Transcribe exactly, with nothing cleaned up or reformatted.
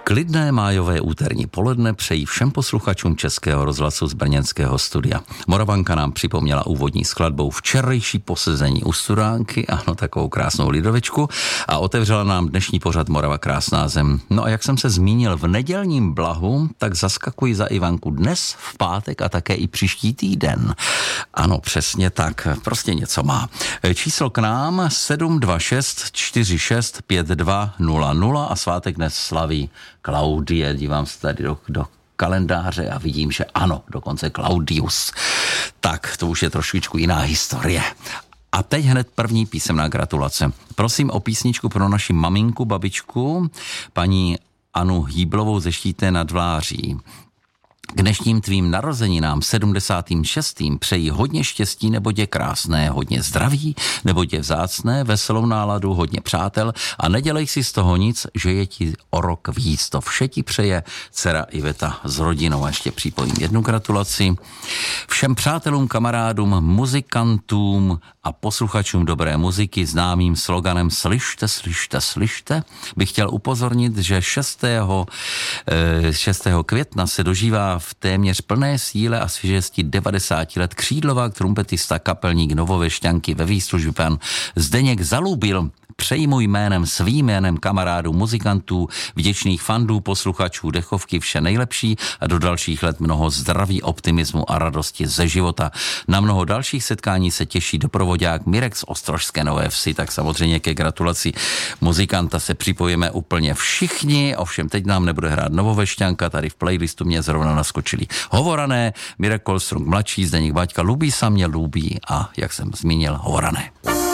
Klidné májové úterní poledne přejí všem posluchačům Českého rozhlasu z brněnského studia. Moravanka nám připomněla úvodní skladbou včerejší posezení u Studánky, ano, takovou krásnou lidovečku, a otevřela nám dnešní pořad Morava krásná zem. No a jak jsem se zmínil v nedělním blahu, tak zaskakuji za Ivanku dnes, v pátek a také i příští týden. Ano, přesně tak, prostě něco má. Číslo k nám sedm dva šest čtyři šest pět dva nula nula a svátek dnes slaví Klaudie. Dívám se tady do, do kalendáře a vidím, že ano, dokonce Claudius. Tak, to už je trošičku jiná historie. A teď hned první písemná gratulace. Prosím o písničku pro naši maminku, babičku, paní Anu Hýblovou ze Štíté nad Vláří. K dnešním tvým narozeninám sedmdesátým šestým přeji hodně štěstí, neboť je krásné, hodně zdraví, neboť je vzácné, veselou náladu, hodně přátel a nedělej si z toho nic, že je ti o rok víc. To vše ti přeje dcera Iveta s rodinou. A ještě připojím jednu gratulaci. Všem přátelům, kamarádům, muzikantům a posluchačům dobré muziky známým sloganem Slyšte, slyšte, slyšte bych chtěl upozornit, že šestého května se dožívá v téměř plné síle a svěžesti devadesáti let křídlová trumpetista, kapelník Novovešťanky ve výslužbě pan Zdeněk Zalubil. Přeji mu jménem, svým jménem kamarádů, muzikantů, vděčných fandů, posluchačů Dechovky vše nejlepší a do dalších let mnoho zdraví, optimismu a radosti ze života. Na mnoho dalších setkání se těší doprovodák Mirek z Ostrožské Nové Vsi, tak samozřejmě ke gratulaci muzikanta se připojíme úplně všichni, ovšem teď nám nebude hrát Novovešťanka, tady v playlistu mě zrovna naskočili Hovorané, Mirek Kolstrung mladší, Zdeněk Baťka, Lubí sa mě, lubí a jak jsem zmínil, Hovorané.